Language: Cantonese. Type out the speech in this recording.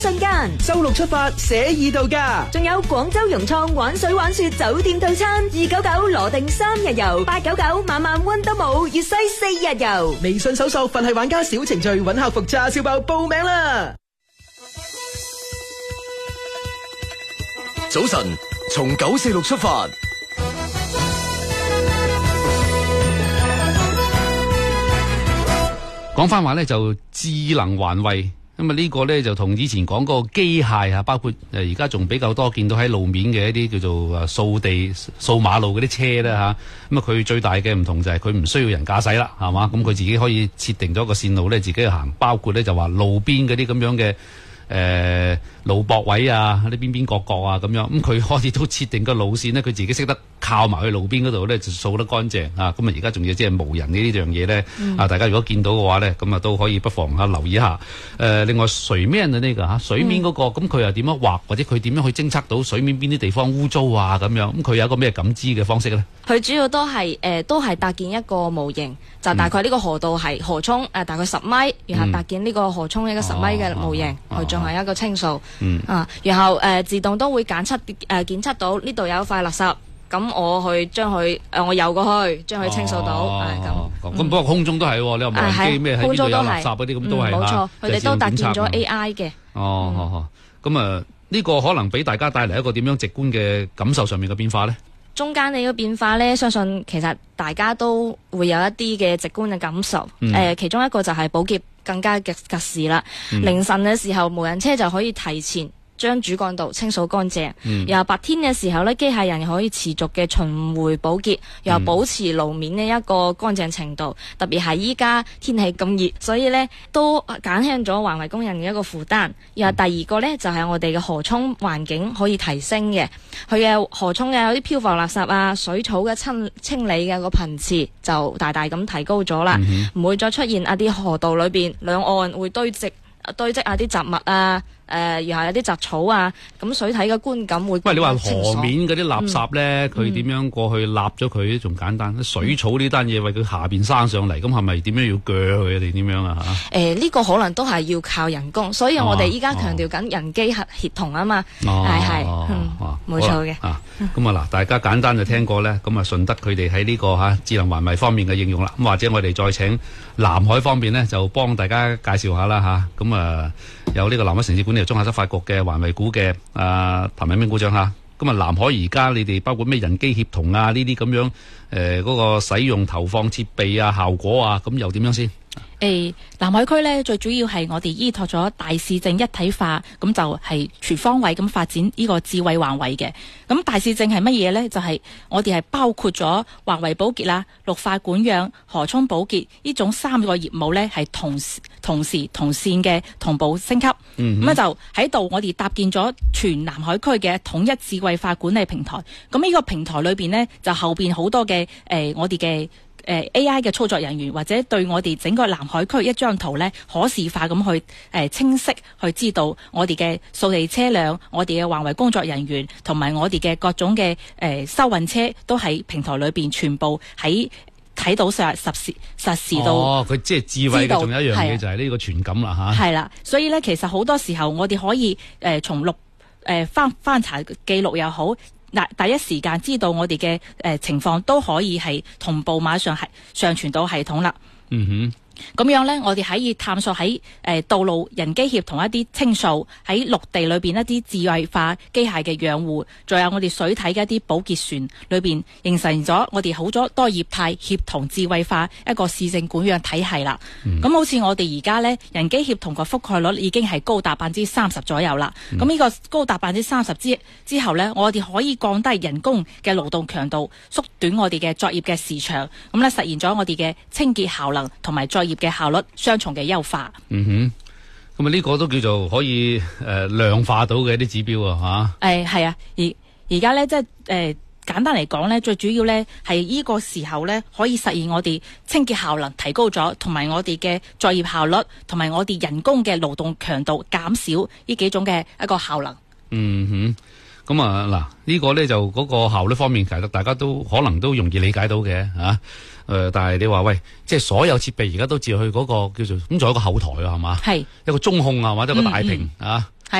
瞬間周六出發寫意度假， 仲有廣州融創玩水玩雪酒店套餐299羅定3日遊，899晚晚溫德姆粵西4日遊。 微信搜索佛系玩家小程序揾客服叉燒包報名啦。 早晨，從946出發。 講翻話咧就智能環衛，咁啊呢個咧就同以前講個機械啊，包括而家仲比較多見到喺路面嘅一啲叫做掃地、掃馬路嗰啲車咧吓，咁啊佢最大嘅唔同就係佢唔需要人駕駛啦，係嘛，咁佢自己可以設定咗個線路咧自己去行，包括咧就話路邊嗰啲咁樣嘅路駁位啊，啲邊邊角角啊咁樣，咁佢可以都設定個路線咧，佢自己識得靠埋去路邊嗰度咧就掃得乾淨啊！咁啊而家仲要即係無人呢樣嘢咧，啊大家如果見到嘅話咧，咁啊都可以不妨留意一下。另外水面嘅呢個嚇，水面嗰個咁佢又點樣畫，或者佢點樣去偵測到水面邊啲地方污糟啊咁樣？咁佢有一個咩感知嘅方式咧？ 佢主要都係搭建一個模型，就大概呢個河道係河涌大概10米，然後搭建呢個河涌一個10米嘅模型去進行一個清掃。然後自動都會檢測到呢度有一塊垃圾，咁我去將佢我游過去將佢清掃到。 咁不過空中都係，你話無人機咩喺邊度有垃圾嗰啲咁都係。冇錯， 佢哋都搭建咗 AI 嘅。 咁啊呢個可能俾大家帶嚟一個點樣直觀嘅感受上面嘅變化咧？ 中間你個變化呢，相信其實大家都會有一啲嘅直觀嘅感受。其中一個就係保潔更加嘅及時啦。凌晨嘅時候，無人車就可以提前將主幹道清掃乾淨。然後白天嘅時候呢，機械人可以持續嘅巡迴保潔，又保持路面嘅一個乾淨程度。特別係依家天氣咁熱，所以呢都減輕咗環衛工人嘅一個負擔。然後第二個呢，就係我哋嘅河涌環境可以提升嘅，佢嘅河涌嘅有啲漂浮垃圾啊、水草嘅清理嘅個頻次就大大咁提高咗啦，唔會再出現啲河道裏邊兩岸會堆積啲雜物啊。然後有啲雜草啊，咁水體嘅觀感會更加清爽。喂，你話河面嗰啲垃圾咧，佢點樣過去立咗佢仲簡單？水草呢單嘢為佢下邊生上嚟，咁係咪點樣要鋸佢定點樣啊？ 呢個可能都係要靠人工，所以我哋依家強調緊人機協同啊嘛。係冇錯嘅。 咁啊嗱，大家簡單就聽過咧，咁啊順德佢哋喺呢個智能環衛方面嘅應用啦。咁或者我哋再請南海方面咧，就幫大家介紹下啦嚇。咁啊有呢個南海城市管理綜合執法局嘅環衛股嘅譚敏明股長嚇，咁啊南海而家你哋包括咩人機協同啊呢啲咁樣嗰個使用投放設備啊效果啊，咁又點樣先？ 南海區呢，最主要係我哋依託咗大市政一體化，咁就係全方位咁發展呢個智慧環衛嘅。咁大市政係乜嘢呢？就係我哋係包括咗環衛保潔啦、綠化管養、河涌保潔呢種3個業務呢，係同時同線嘅同步升級。咁就喺度我哋搭建咗全南海區嘅統一智慧化管理平台。咁呢個平台裏邊呢，就後邊好多嘅我哋嘅AI 嘅操作人員，或者對我哋整個南海區一張圖呢，可視化咁去清晰去知道我哋嘅掃地車輛、我哋嘅環衛工作人員同埋我哋嘅各種嘅收運車都喺平台裏邊全部喺睇到實時到。 佢即係智慧嘅，仲有一樣嘢就係呢個傳感啦嚇。係啦， 所以呢，其實好多時候我哋可以從翻查記錄又好。第一時間知道我哋嘅情況都可以係同步馬上係上傳到系統啦。咁樣呢，我哋可以探索喺道路人機協同一啲清掃，喺陸地裏邊一啲智慧化機械嘅養護，仲有我哋水體嘅一啲保潔船裏邊，形成咗我哋好多業態協同智慧化一個市政管養體系啦。咁好似我哋而家呢，人機協同個覆蓋率已經係高達30%左右啦。咁呢個高達30%之後呢，我哋可以降低人工嘅勞動強度，縮短我哋嘅作業嘅時長，咁咧實現咗我哋嘅清潔效能同埋作業嘅效率雙重嘅優化。 咁啊呢個都叫做可以量化到嘅一啲指標啊嚇。 係啊，而家咧即係簡單嚟講咧，最主要咧係呢個時候咧可以實現我哋清潔效能提高咗，同埋我哋嘅作業效率，同埋我哋人工嘅勞動強度減少呢幾種嘅一個效能。 咁咁啊嗱，呢個咧就嗰個效率方面，其實大家都可能都容易理解到嘅嚇。但係你話喂，即係所有設備而家都至去嗰個叫做咁，仲有一個後台啊，係嘛？係一個中控啊，或者一個大屏啊。